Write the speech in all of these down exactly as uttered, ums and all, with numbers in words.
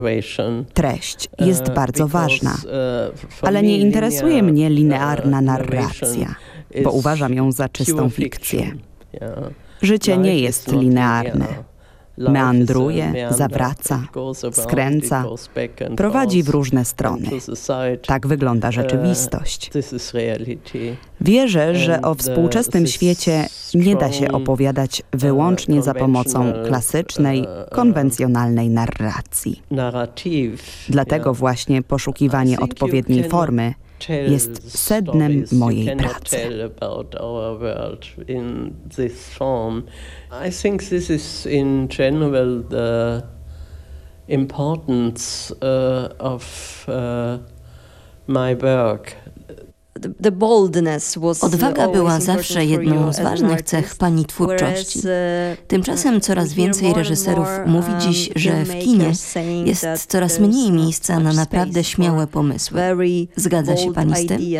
Treść jest bardzo ważna, ale nie interesuje mnie linearna narracja, bo uważam ją za czystą fikcję. Życie nie jest linearne. Meandruje, zawraca, skręca, prowadzi w różne strony. Tak wygląda rzeczywistość. Wierzę, że o współczesnym świecie nie da się opowiadać wyłącznie za pomocą klasycznej, konwencjonalnej narracji. Dlatego właśnie poszukiwanie odpowiedniej formy jest sednem mojej pracy. I think this is in general the importance uh, of uh, my work. Odwaga była zawsze jedną z ważnych cech pani twórczości. Tymczasem coraz więcej reżyserów mówi dziś, że w kinie jest coraz mniej miejsca na naprawdę śmiałe pomysły. Zgadza się pani z tym?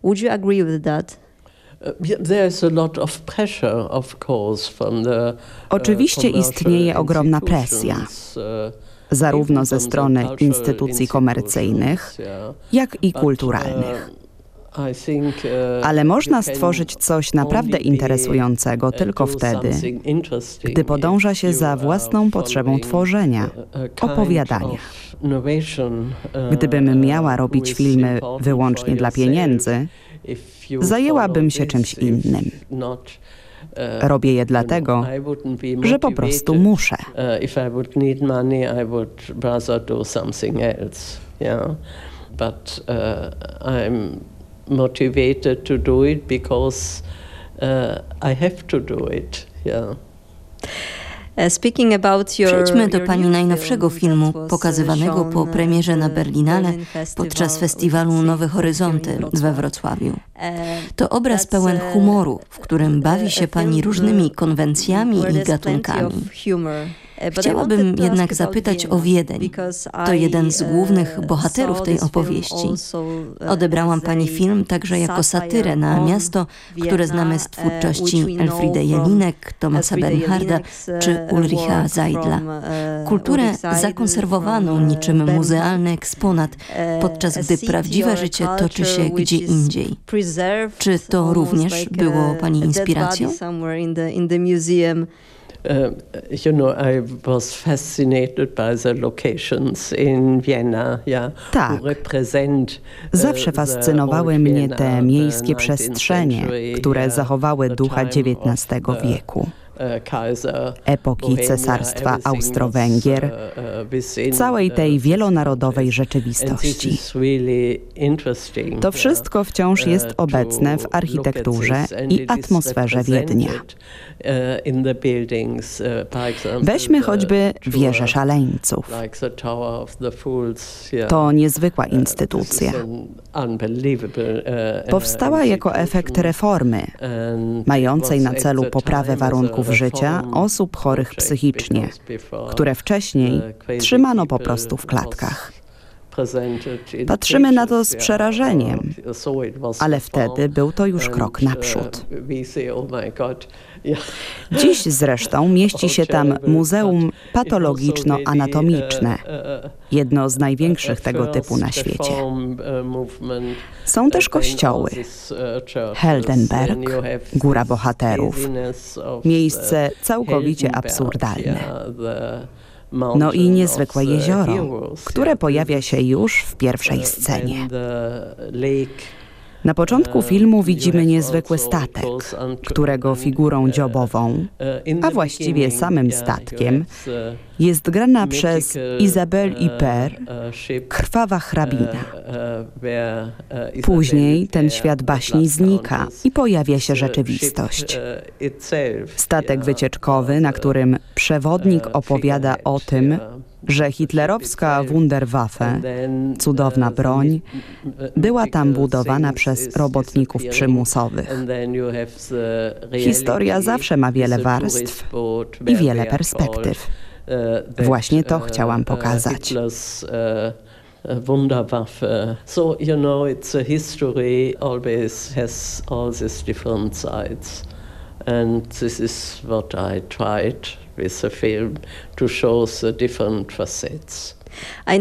Oczywiście istnieje ogromna presja, zarówno ze strony instytucji komercyjnych, jak i kulturalnych. Ale można stworzyć coś naprawdę interesującego tylko wtedy, gdy podąża się za własną potrzebą tworzenia, opowiadania. Gdybym miała robić filmy wyłącznie dla pieniędzy, zajęłabym się czymś innym. Robię je dlatego, że po prostu muszę. Motivated to do it because uh, I have to do it. Yeah. Przejdźmy do pani najnowszego filmu, pokazywanego po premierze na Berlinale podczas festiwalu Nowe Horyzonty we Wrocławiu. To obraz pełen humoru, w którym bawi się pani różnymi konwencjami i gatunkami. Chciałabym jednak zapytać o Wiedeń. To jeden z głównych bohaterów tej opowieści. Odebrałam pani film także jako satyrę na miasto, które znamy z twórczości Elfriede Jelinek, Thomasa Bernharda czy Ulricha Seidla. Kulturę zakonserwowaną niczym muzealny eksponat, podczas gdy prawdziwe życie toczy się gdzie indziej. Czy to również było pani inspiracją? Uh, you know, I was fascinated by the locations in Vienna, yeah, tak. Zawsze fascynowały mnie te miejskie przestrzenie, które zachowały ducha dziewiętnastego wieku. Epoki Cesarstwa Austro-Węgier, całej tej wielonarodowej rzeczywistości. To wszystko wciąż jest obecne w architekturze i atmosferze Wiednia. Weźmy choćby Wieżę Szaleńców. To niezwykła instytucja. Powstała jako efekt reformy, mającej na celu poprawę warunków życia osób chorych psychicznie, które wcześniej trzymano po prostu w klatkach. Patrzymy na to z przerażeniem, ale wtedy był to już krok naprzód. Dziś zresztą mieści się tam Muzeum Patologiczno-Anatomiczne, jedno z największych tego typu na świecie. Są też kościoły, Heldenberg, Góra Bohaterów, miejsce całkowicie absurdalne. No i niezwykłe jezioro, które pojawia się już w pierwszej scenie. Na początku filmu widzimy niezwykły statek, którego figurą dziobową, a właściwie samym statkiem, jest grana przez Isabelle Huppert, Krwawa hrabina. Później ten świat baśni znika i pojawia się rzeczywistość. Statek wycieczkowy, na którym przewodnik opowiada o tym, że hitlerowska Wunderwaffe, cudowna broń, była tam budowana przez robotników przymusowych. Historia zawsze ma wiele warstw i wiele perspektyw. Właśnie to chciałam pokazać. Wunderwaffe. So, you know, it's a history always has all these different sides. And this is what I tried with the film, to show the different facets.